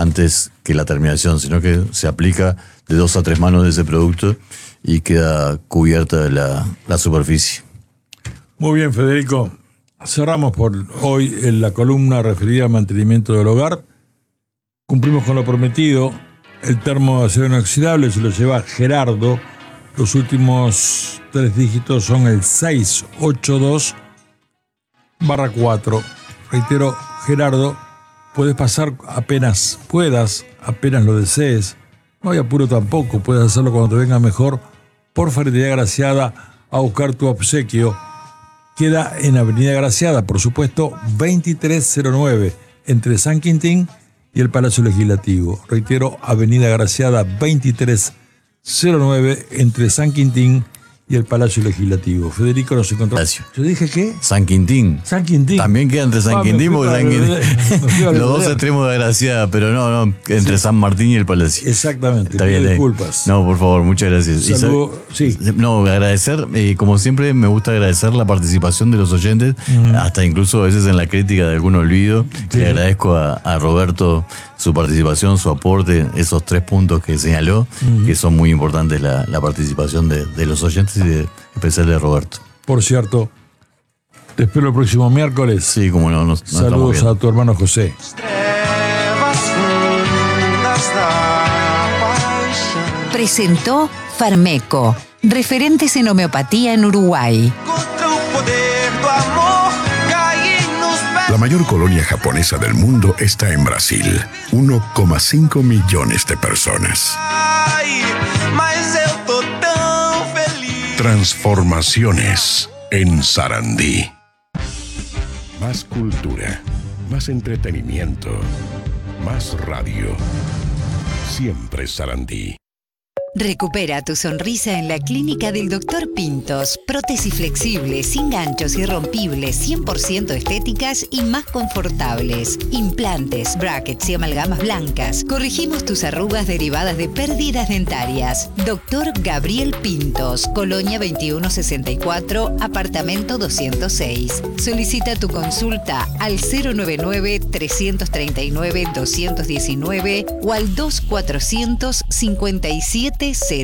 antes que la terminación, sino que se aplica de 2 a 3 manos de ese producto y queda cubierta la superficie. Muy bien, Federico. Cerramos por hoy en la columna referida al mantenimiento del hogar. Cumplimos con lo prometido. El termo de acero inoxidable se lo lleva Gerardo. Los últimos 3 dígitos son el 682/4. Reitero, Gerardo, puedes pasar apenas puedas, apenas lo desees. No hay apuro tampoco, puedes hacerlo cuando te venga mejor. Por Ferretería Graciada a buscar tu obsequio. Queda en Avenida Graciada, por supuesto, 2309, entre San Quintín y el Palacio Legislativo. Reitero, Avenida Graciada 2309, entre San Quintín y el Palacio Legislativo. Federico, nos encontramos. ¿Yo dije qué? San Quintín. San Quintín. También queda entre San Quintín porque San Quintín. Los dos extremos de Graciada, pero no, entre San Martín y el Palacio. Exactamente. Está bien, disculpas. No, por favor, muchas gracias. Saludo, sí. No, agradecer, como siempre me gusta agradecer la participación de los oyentes, hasta incluso a veces en la crítica de algún olvido. Sí. Le agradezco a Roberto su participación, su aporte, esos 3 puntos que señaló, que son muy importantes la participación de los oyentes y de especial de Roberto. Por cierto, te espero el próximo miércoles. Sí, como no. Saludos a tu hermano José. Presentó Farmeco, referentes en homeopatía en Uruguay. La mayor colonia japonesa del mundo está en Brasil. 1,5 millones de personas. Transformaciones en Sarandí. Más cultura, más entretenimiento, más radio. Siempre Sarandí. Recupera tu sonrisa en la clínica del Dr. Pintos. Prótesis flexibles, sin ganchos, irrompibles, 100% estéticas y más confortables. Implantes, brackets y amalgamas blancas. Corregimos tus arrugas derivadas de pérdidas dentarias. Dr. Gabriel Pintos, Colonia 2164, apartamento 206. Solicita tu consulta al 099-339-219 o al 2400-5700.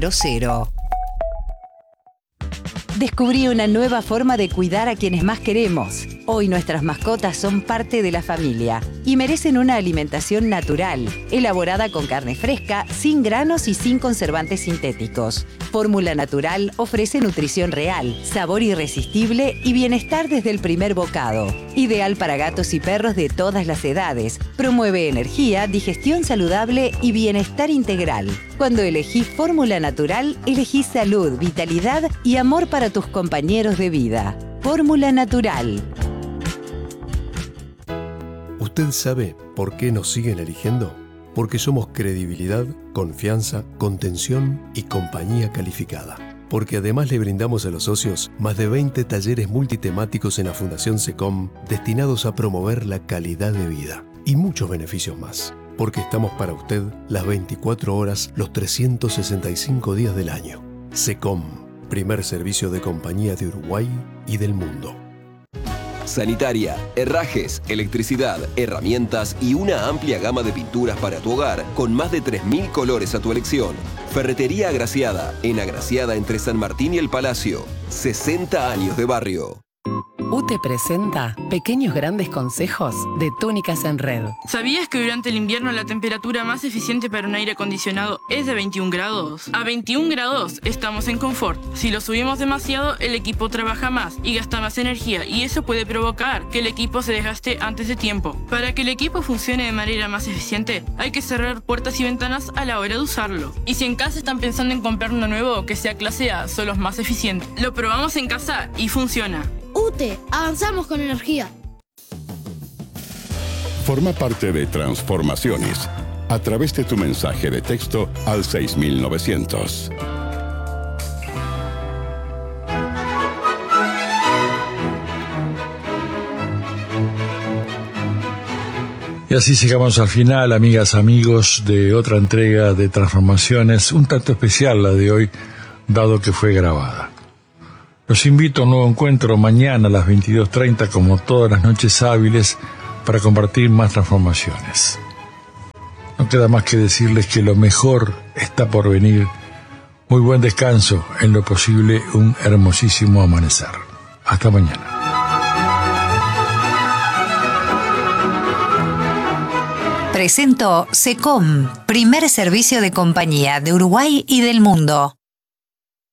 Descubrí una nueva forma de cuidar a quienes más queremos. Hoy nuestras mascotas son parte de la familia y merecen una alimentación natural, elaborada con carne fresca, sin granos y sin conservantes sintéticos. Fórmula Natural ofrece nutrición real, sabor irresistible y bienestar desde el primer bocado. Ideal para gatos y perros de todas las edades. Promueve energía, digestión saludable y bienestar integral. Cuando elegís Fórmula Natural, elegís salud, vitalidad y amor para tus compañeros de vida. Fórmula Natural. ¿Usted sabe por qué nos siguen eligiendo? Porque somos credibilidad, confianza, contención y compañía calificada. Porque además le brindamos a los socios más de 20 talleres multitemáticos en la Fundación SECOM destinados a promover la calidad de vida y muchos beneficios más. Porque estamos para usted las 24 horas, los 365 días del año. SECOM, primer servicio de compañía de Uruguay y del mundo. Sanitaria, herrajes, electricidad, herramientas y una amplia gama de pinturas para tu hogar con más de 3.000 colores a tu elección. Ferretería Agraciada, en Agraciada entre San Martín y el Palacio. 60 años de barrio. UTE presenta Pequeños Grandes Consejos de Túnicas en Red. ¿Sabías que durante el invierno la temperatura más eficiente para un aire acondicionado es de 21 grados? A 21 grados estamos en confort. Si lo subimos demasiado, el equipo trabaja más y gasta más energía y eso puede provocar que el equipo se desgaste antes de tiempo. Para que el equipo funcione de manera más eficiente, hay que cerrar puertas y ventanas a la hora de usarlo. Y si en casa están pensando en comprar uno nuevo que sea clase A, son los más eficientes. Lo probamos en casa y funciona. UTE, avanzamos con energía. Forma parte de Transformaciones a través de tu mensaje de texto al 6900. Y así llegamos al final, amigas, amigos, de otra entrega de Transformaciones, un tanto especial la de hoy, dado que fue grabada. Los invito a un nuevo encuentro mañana a las 22:30, como todas las noches hábiles, para compartir más transformaciones. No queda más que decirles que lo mejor está por venir. Muy buen descanso, en lo posible un hermosísimo amanecer. Hasta mañana. Presento SECOM, primer servicio de compañía de Uruguay y del mundo.